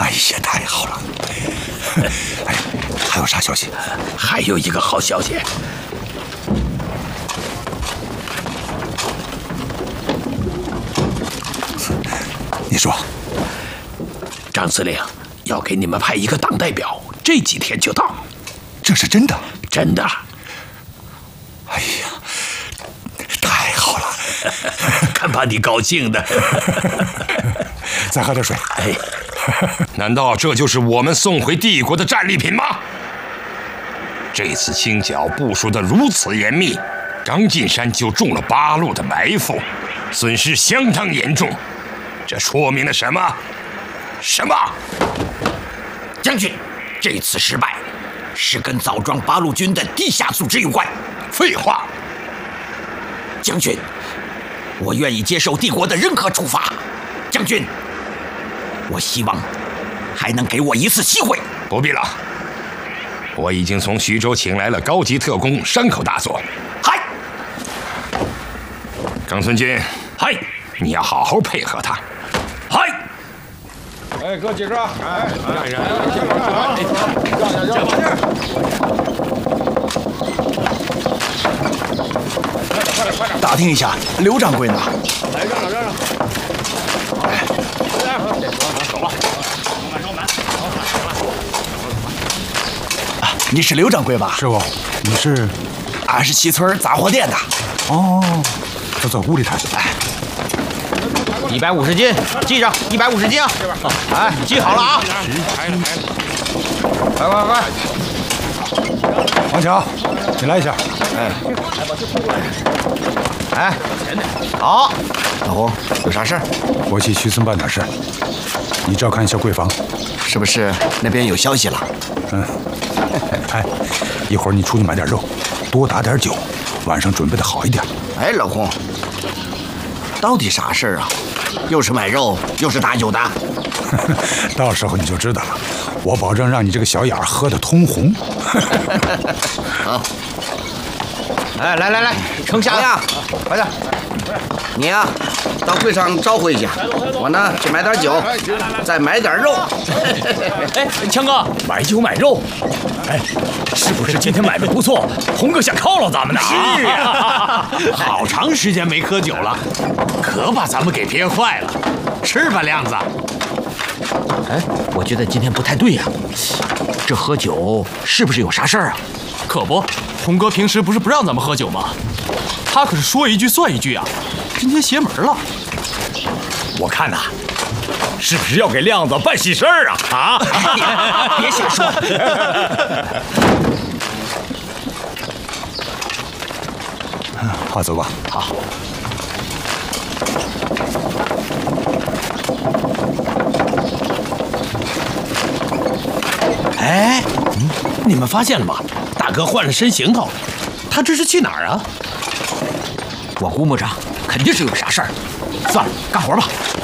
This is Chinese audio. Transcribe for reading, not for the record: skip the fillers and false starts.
哎呀，太好了！哎，还有啥消息？ 还有一个好消息。 你说， 张司令要给你们派一个党代表，这几天就到。 这是真的？ 真的。 哎呀，太好了！ 看把你高兴的。 再喝点水。 哎， 难道这就是我们送回帝国的战利品吗？这次清剿部署得如此严密，刚进山就中了八路的埋伏，损失相当严重。这说明了什么？什么？ 将军，这次失败是跟枣庄八路军的地下组织有关。 废话。 将军，我愿意接受帝国的任何处罚。将军，我希望还能给我一次机会。 不必了，我已经从徐州请来了高级特工山口大佐。 嗨， 冈村君， 嗨， 你要好好配合他。 嗨。 哎，哥几个，哎， 打听一下，刘掌柜呢？ 来，让。 哎， 走吧。 啊，你是刘掌柜吧？ 师傅，你是？ 俺是西村杂货店的。 哦，走，屋里谈。 哎 ，150斤，记上150斤啊！哎，记好了啊！快！ 王强，你来一下。 哎，好，老胡，有啥事儿？ 我去徐村办点事，你照看一下柜房。 是不是那边有消息了？ 嗯。哎，一会儿你出去买点肉，多打点酒，晚上准备的好一点。 哎，老胡，到底啥事儿啊？又是买肉，又是打酒的。 到时候你就知道了，我保证让你这个小眼儿喝得通红。 好。 哎，来，盛下呀，快点！ 你呀，到柜上招呼一下，我呢去买点酒，再买点肉。 哎，强哥，买酒买肉，哎，是不是今天买卖不错？红哥想犒劳咱们呢？ 是啊，好长时间没喝酒了，可把咱们给憋坏了。吃吧，亮子。 哎，我觉得今天不太对呀，这喝酒是不是有啥事儿啊？ 可不，红哥平时不是不让咱们喝酒吗？他可是说一句算一句啊，今天邪门了。 我看呐，是不是要给亮子办喜事儿啊？啊！ 别瞎说。 好，走吧。 好。 哎，你们发现了吗？大哥换了身行头，他这是去哪儿啊？ 我估摸着肯定是有啥事儿。算了，干活吧。